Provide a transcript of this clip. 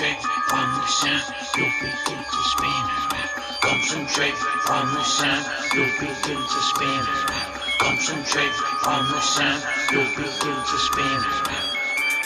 Concentrate on the sound, you'll begin to spin around. Concentrate on the sound, you'll begin to spin around. Concentrate on the sound, you'll begin to spin around.